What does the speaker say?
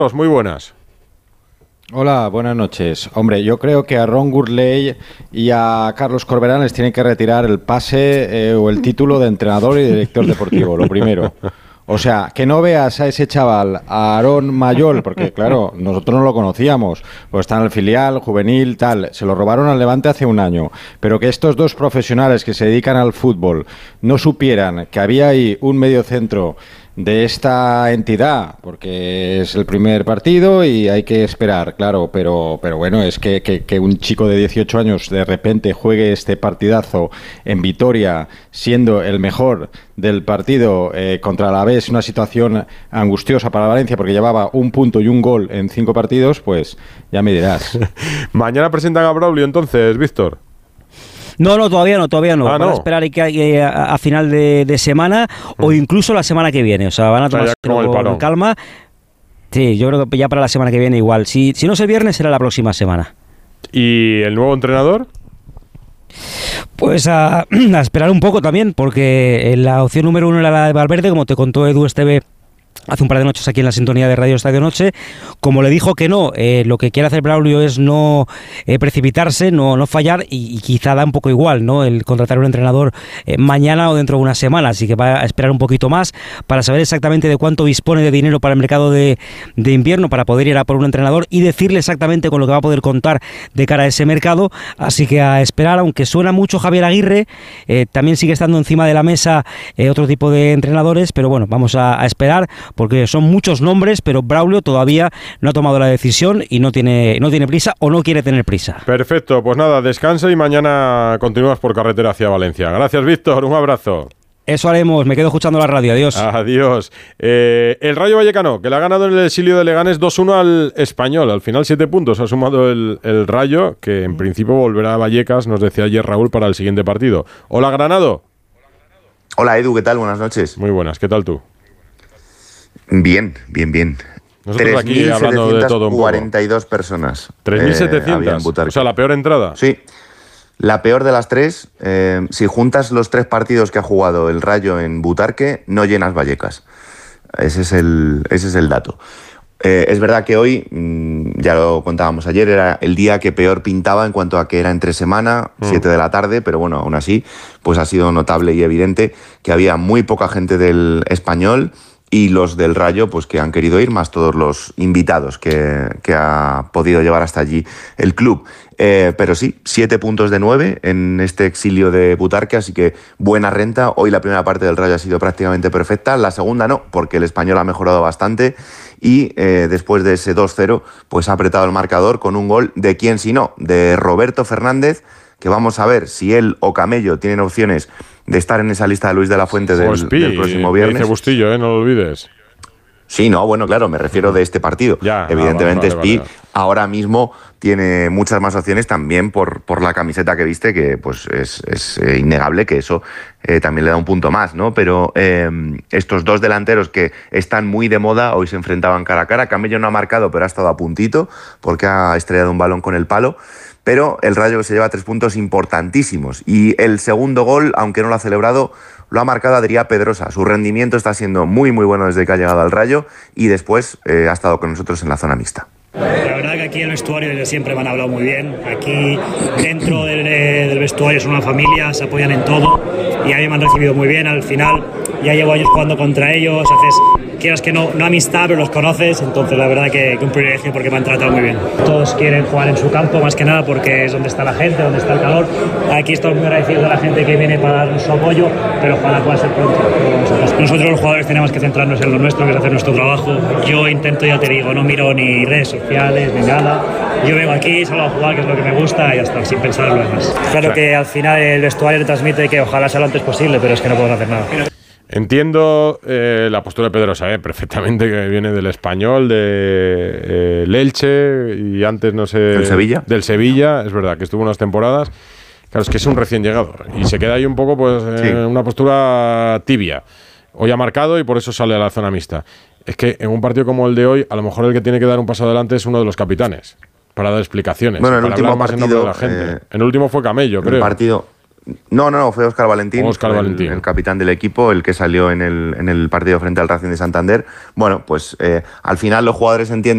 Muy buenas. Hola, buenas noches. Hombre, yo creo que a Ron Gurley y a Carlos Corberán les tienen que retirar el pase o el título de entrenador y director deportivo, lo primero. O sea, que no veas a ese chaval, a Aarón Mayol, porque claro, nosotros no lo conocíamos, pues está en el filial, juvenil, tal, se lo robaron al Levante hace un año, pero que estos dos profesionales que se dedican al fútbol no supieran que había ahí un mediocentro de esta entidad, porque es el primer partido y hay que esperar, claro, pero bueno, es que un chico de 18 años de repente juegue este partidazo en Vitoria, siendo el mejor del partido contra el Alavés, una situación angustiosa para Valencia, porque llevaba 1 punto y 1 gol en 5 partidos, pues ya me dirás. Mañana presentan a Braulio entonces, Víctor. No, todavía no. Van a esperar a final de semana o incluso la semana que viene. O sea, van a tomarse con calma. Sí, yo creo que ya para la semana que viene igual. Si no es el viernes, será la próxima semana. ¿Y el nuevo entrenador? Pues a esperar un poco también, porque la opción número 1 era la de Valverde, como te contó Edu Esteve hace un par de noches aquí en la sintonía de Radio Estadio Noche. Como le dijo que no, lo que quiere hacer Braulio es no precipitarse, no fallar, y quizá da un poco igual, ¿no?, el contratar a un entrenador mañana o dentro de una semana, así que va a esperar un poquito más para saber exactamente de cuánto dispone de dinero para el mercado de invierno, para poder ir a por un entrenador y decirle exactamente con lo que va a poder contar de cara a ese mercado. Así que a esperar, aunque suena mucho Javier Aguirre, también sigue estando encima de la mesa otro tipo de entrenadores, pero bueno, vamos a esperar, porque son muchos nombres, pero Braulio todavía no ha tomado la decisión y no tiene prisa o no quiere tener prisa. Perfecto, pues nada, descansa y mañana continúas por carretera hacia Valencia. Gracias, Víctor, un abrazo. Eso haremos, me quedo escuchando la radio, adiós. Adiós. El Rayo Vallecano, que le ha ganado en el exilio de Leganés 2-1 al Español. Al final 7 puntos ha sumado el Rayo, que en principio volverá a Vallecas, nos decía ayer Raúl, para el siguiente partido. Hola, Granado. Hola, Edu, ¿qué tal? Buenas noches. Muy buenas, ¿qué tal tú? Bien. Nosotros aquí hablando de todo un poco. 42 personas. 3.700, o sea, la peor entrada. Sí, la peor de las tres. Si juntas los 3 partidos que ha jugado el Rayo en Butarque, no llenas Vallecas. Ese es el dato. Es verdad que hoy, ya lo contábamos ayer, era el día que peor pintaba en cuanto a que era entre semana, 7 de la tarde, pero bueno, aún así, pues ha sido notable y evidente que había muy poca gente del Español y los del Rayo, pues que han querido ir, más todos los invitados que ha podido llevar hasta allí el club. Pero sí, 7 puntos de 9 en este exilio de Butarque, así que buena renta. Hoy la primera parte del Rayo ha sido prácticamente perfecta, la segunda no, porque el Español ha mejorado bastante y después de ese 2-0, pues ha apretado el marcador con un gol de quién si no, de Roberto Fernández, que vamos a ver si él o Camello tienen opciones de estar en esa lista de Luis de la Fuente del próximo viernes. Dice Bustillo, no lo olvides. Sí, no, bueno, claro, me refiero de este partido. Ya, evidentemente, vale. ahora mismo tiene muchas más opciones también por la camiseta que viste, que pues es innegable que eso también le da un punto más, ¿no? Pero estos dos delanteros que están muy de moda, hoy se enfrentaban cara a cara. Camello no ha marcado, pero ha estado a puntito porque ha estrellado un balón con el palo. Pero el Rayo que se lleva 3 puntos importantísimos. Y el segundo gol, aunque no lo ha celebrado, lo ha marcado Adrià Pedrosa. Su rendimiento está siendo muy bueno desde que ha llegado al Rayo y después ha estado con nosotros en la zona mixta. La verdad que aquí en el vestuario desde siempre me han hablado muy bien. Aquí dentro del vestuario son una familia, se apoyan en todo y a mí me han recibido muy bien. Al final ya llevo años jugando contra ellos, quieras que no amistad, pero los conoces, entonces la verdad que un privilegio porque me han tratado muy bien. Todos quieren jugar en su campo, más que nada porque es donde está la gente, donde está el calor. Aquí estoy muy agradecido de la gente que viene para darnos su apoyo, pero ojalá pueda ser pronto. Nosotros los jugadores tenemos que centrarnos en lo nuestro, que es hacer nuestro trabajo. Yo intento, ya te digo, no miro ni redes sociales ni nada. Yo vengo aquí, salgo a jugar, que es lo que me gusta, y ya está, sin pensar en lo demás. Claro que al final el vestuario le transmite que ojalá sea lo antes posible, pero es que no podemos hacer nada. Entiendo la postura de Pedrosa, perfectamente, que viene del Español, de Elche y antes, no sé... ¿Del Sevilla? Del Sevilla, es verdad, que estuvo unas temporadas. Claro, es que es un recién llegado y se queda ahí un poco pues en una postura tibia. Hoy ha marcado y por eso sale a la zona mixta. Es que en un partido como el de hoy, a lo mejor el que tiene que dar un paso adelante es uno de los capitanes, para dar explicaciones, bueno, el para último hablar más partido, en nombre de la gente. El último fue Camello, creo. El partido... No, fue Óscar Valentín, el capitán del equipo, el que salió en el partido frente al Racing de Santander. Bueno, pues al final los jugadores entienden